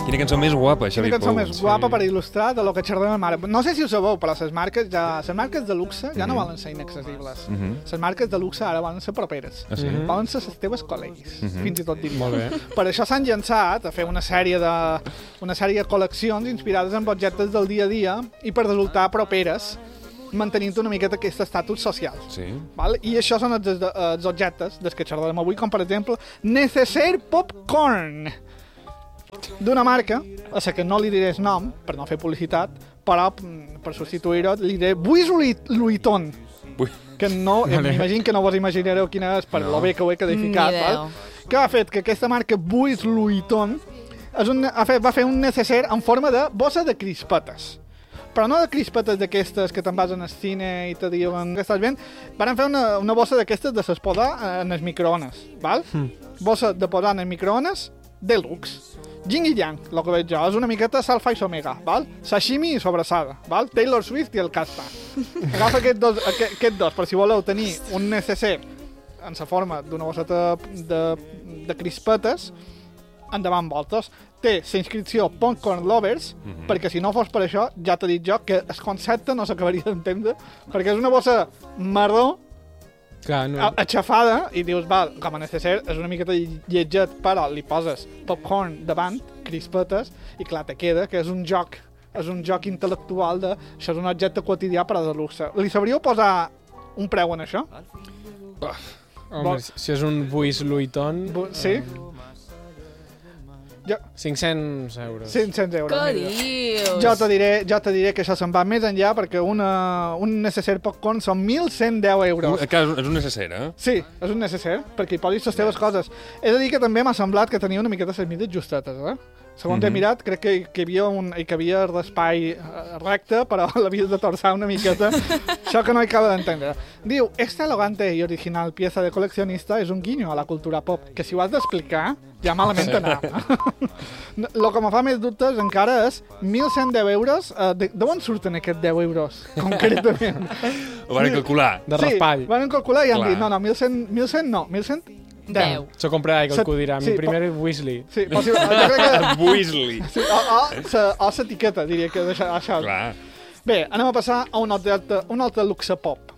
Quina cançó més guapa, Xavi Pou. Quina cançó més guapa per il·lustrar de lo que xerrem ara. No sé si ho sabeu, però les marques de luxe ja no volen ser inaccessibles. Les marques de luxe ara volen ser properes. Volen ser les teves col·leguis, fins i tot diria. Molt bé. Per això s'han llançat a fer una sèrie de col·leccions inspirades en objectes del dia a dia i per resultar properes, mantenint una miqueta aquest estatus social. Sí. Val? I això són els objectes dels que xerrarem avui, com per exemple Necessaire Popcorn, d'una marca a la que no li diré el nom per no fer publicitat, però per substituir-ho li diré Louis Vuitton, que no, m'imagino que no vos imaginareu quina és per lo bé que ho he codificat. Val? Què ha fet? Que aquesta marca Louis Vuitton va fer un necessaire en forma de bossa de crispetes. Però no de crispetes d'aquestes que te'n vas al cine i te diuen que estàs bé. Van fer una bossa d'aquestes de les posar en els microones. Val? Bossa de posar en els microones deluxe. Yin i Yang, el que veig jo, és una miqueta Alfa i Omega, val? Sashimi i sobrassada, val? Taylor Swift i el Casta. Agafa aquests dos, per si voleu tenir un necessaire en la forma d'una bosseta de crispetes, endavant voltes. Té la inscripció Popcorn Lovers, perquè si no fos per això, ja t'he dit jo que el concepte no s'acabaria d'entendre, perquè és una bossa marró, aixafada, i dius, val, com a necessaire, és una miqueta lletget, però li poses popcorn davant, crispetes, i clar, te queda que és un joc intel·lectual de... Això és un objecte quotidià, però de luxe. Li sabríeu posar un preu en això? Home, si és un Louis Vuitton... Sí? 500 euros. 500 euros. Què dius? Jo te diré que això se'n va més enllà perquè un necessaire popcorn són 1.110 euros. És un necessaire, eh? Sí, és un necessaire, perquè hi posis les teves coses. He de dir que també m'ha semblat que tenia una miqueta les mides justetes, eh? Segons he mirat, crec que hi havia l'espai recte, però l'havies de torçar una miqueta. Això que no acaba d'entendre. Diu, esta elegante y original pieza de coleccionista és un guiño a la cultura pop, que si ho has d'explicar, ja malament anava. El que me fa més dubtes encara és 1.110 euros. D'on surten aquests 10 euros, concretament? Ho van calcular. De raspall. Sí, van calcular i han dit, no, 1.100 no, 1.110. S'ho comprarà i que algú dirà, mi primer és Weasley. Sí, jo crec que... Weasley. Sí, o l'etiqueta, diria que això. Clar. Bé, anem a passar a un altre luxe pop.